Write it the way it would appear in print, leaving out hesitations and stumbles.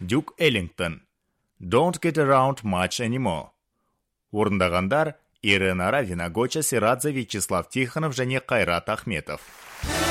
Duke Ellington. Don't get around much anymore. Орындағандар Ирина Равина, Гоча Сирадзе, Вячеслав Тихонов және Қайрат Ахметов.